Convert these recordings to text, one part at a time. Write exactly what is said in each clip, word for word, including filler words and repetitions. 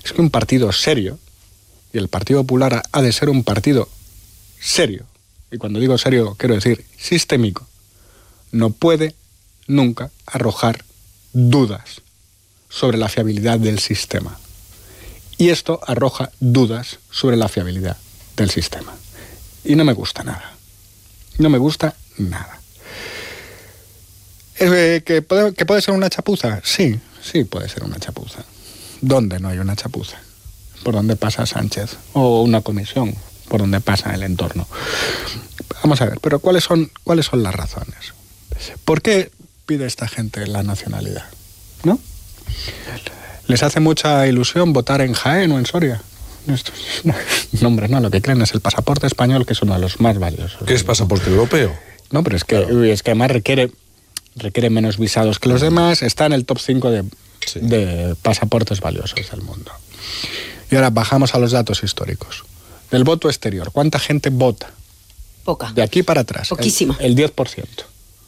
es que un partido serio, y el Partido Popular ha de ser un partido serio, y cuando digo serio quiero decir sistémico, no puede nunca arrojar dudas sobre la fiabilidad del sistema. Y esto arroja dudas sobre la fiabilidad del sistema. Y no me gusta nada. No me gusta nada. Eh, ¿que, puede, ¿Que puede ser una chapuza? Sí, sí puede ser una chapuza. ¿Dónde no hay una chapuza? Por donde pasa Sánchez. O una comisión, por donde pasa el entorno. Vamos a ver, pero ¿cuáles son, cuáles son las razones? ¿Por qué pide esta gente la nacionalidad? ¿No? ¿Les hace mucha ilusión votar en Jaén o en Soria? No, hombre, no, lo que creen es el pasaporte español, que es uno de los más valiosos. ¿Qué es pasaporte europeo? No, pero es que, claro. es que además requiere, requiere menos visados que los demás, está en el top cinco de, sí. de pasaportes valiosos del mundo. Y ahora bajamos a los datos históricos. Del voto exterior, ¿cuánta gente vota? Poca. De aquí para atrás. Poquísima. El, el diez por ciento.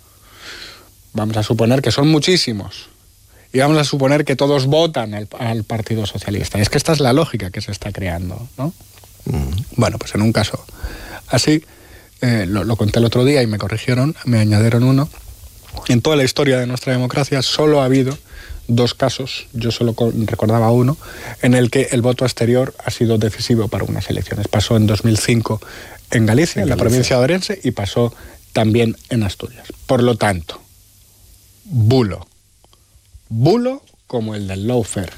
Vamos a suponer que son muchísimos. Y vamos a suponer que todos votan al, al Partido Socialista. Es que esta es la lógica que se está creando, ¿no? Mm. Bueno, pues en un caso así, eh, lo, lo conté el otro día y me corrigieron, me añadieron uno. En toda la historia de nuestra democracia solo ha habido dos casos, yo solo recordaba uno, en el que el voto exterior ha sido decisivo para unas elecciones. Pasó en dos mil cinco en Galicia, en, en la provincia de Orense, y pasó también en Asturias. Por lo tanto, bulo. Bulo como el del lawfare.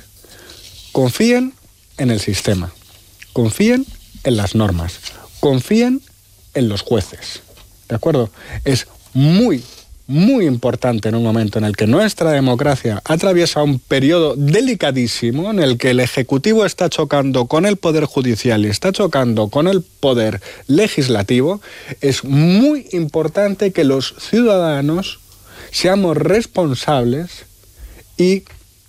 Confíen en el sistema, confíen en las normas, confíen en los jueces, ¿de acuerdo? Es muy, muy importante en un momento en el que nuestra democracia atraviesa un periodo delicadísimo, en el que el Ejecutivo está chocando con el Poder Judicial y está chocando con el Poder Legislativo, es muy importante que los ciudadanos seamos responsables y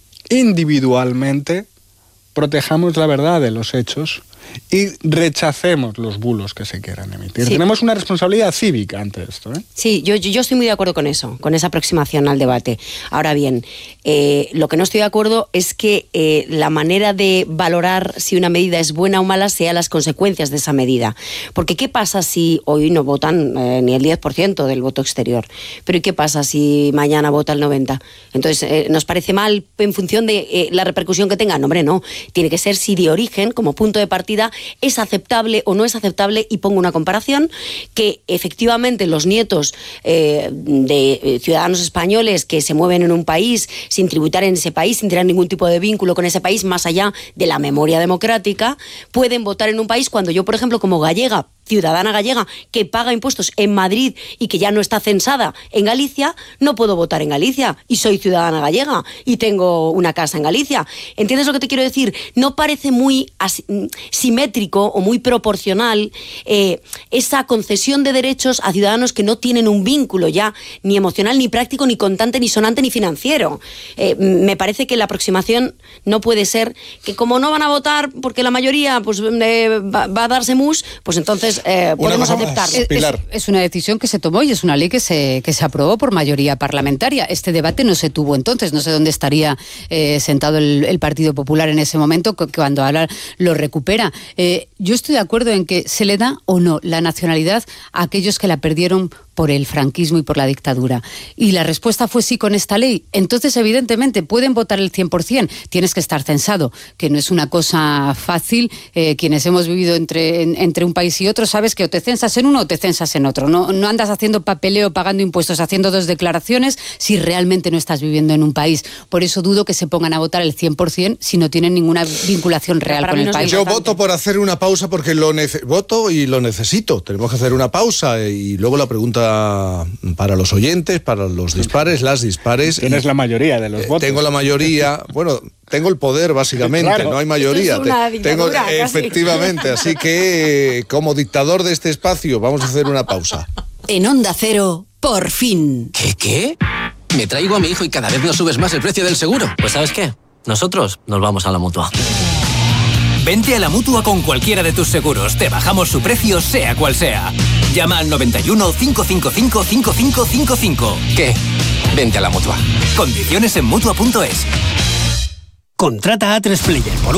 individualmente protejamos la verdad de los hechos y rechacemos los bulos que se quieran emitir. Sí. Tenemos una responsabilidad cívica ante esto, ¿eh? Sí, yo, yo estoy muy de acuerdo con eso, con esa aproximación al debate. Ahora bien, eh, lo que no estoy de acuerdo es que eh, la manera de valorar si una medida es buena o mala sea las consecuencias de esa medida. Porque ¿qué pasa si hoy no votan eh, ni el diez por ciento del voto exterior? Pero ¿y qué pasa si mañana vota el noventa por ciento? Entonces, eh, ¿nos parece mal en función de eh, la repercusión que tenga? No, hombre, no. Tiene que ser si de origen, como punto de partida, es aceptable o no es aceptable, y pongo una comparación, que efectivamente los nietos eh, de ciudadanos españoles que se mueven en un país sin tributar en ese país, sin tener ningún tipo de vínculo con ese país más allá de la memoria democrática, pueden votar en un país cuando yo, por ejemplo, como gallega, ciudadana gallega, que paga impuestos en Madrid y que ya no está censada en Galicia, no puedo votar en Galicia y soy ciudadana gallega y tengo una casa en Galicia. ¿Entiendes lo que te quiero decir? No parece muy as- simétrico o muy proporcional eh, esa concesión de derechos a ciudadanos que no tienen un vínculo ya ni emocional, ni práctico, ni contante, ni sonante, ni financiero. Eh, me parece que la aproximación no puede ser que como no van a votar porque la mayoría pues, eh, va, va a darse mus, pues entonces Eh, podemos aceptarlo. Es, es, es una decisión que se tomó y es una ley que se, que se aprobó por mayoría parlamentaria. Este debate no se tuvo entonces, no sé dónde estaría eh, sentado el, el Partido Popular en ese momento, que cuando ahora lo recupera. Eh, yo estoy de acuerdo en que se le da o no la nacionalidad a aquellos que la perdieron por el franquismo y por la dictadura. Y la respuesta fue sí con esta ley. Entonces, evidentemente, pueden votar el cien por ciento. Tienes que estar censado, que no es una cosa fácil. Eh, quienes hemos vivido entre, en, entre un país y otro, sabes que o te censas en uno o te censas en otro. No, no andas haciendo papeleo, pagando impuestos, haciendo dos declaraciones si realmente no estás viviendo en un país. Por eso dudo que se pongan a votar el cien por ciento si no tienen ninguna vinculación real con el no país. Yo voto por hacer una pausa porque lo nece- voto y lo necesito. Tenemos que hacer una pausa y luego la pregunta para los oyentes, para los dispares, las dispares. Tienes y, la mayoría de los eh, votos. Tengo la mayoría, bueno, tengo el poder básicamente, claro. No hay mayoría. Esto es una tengo, dictadura, casi. efectivamente, así que como dictador de este espacio vamos a hacer una pausa. En Onda Cero, por fin. ¿Qué, qué? Me traigo a mi hijo y cada vez nos subes más el precio del seguro. Pues ¿sabes qué? Nosotros nos vamos a la Mutua. Vente a la Mutua con cualquiera de tus seguros. Te bajamos su precio, sea cual sea. Llama al noventa y uno, cinco cinco cinco, cinco cinco cinco cinco. ¿Qué? Vente a la Mutua. Condiciones en Mutua punto es. Contrata a tres Player por